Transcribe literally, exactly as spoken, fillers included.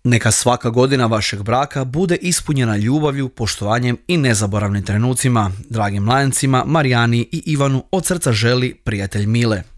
Neka svaka godina vašeg braka bude ispunjena ljubavlju, poštovanjem i nezaboravnim trenucima. Dragim mladencima, Marijani i Ivanu od srca želi prijatelj Mile.